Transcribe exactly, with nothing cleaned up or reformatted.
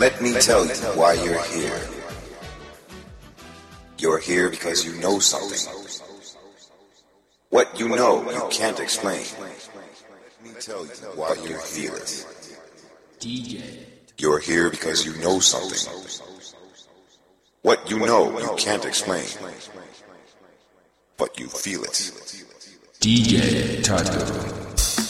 Let me tell you why you're here. You're here because you know something. What you know, you can't explain. Let me tell you why you feel it. D J. You're here because you know something. What you know, you can't explain. But you feel it. D J Tato.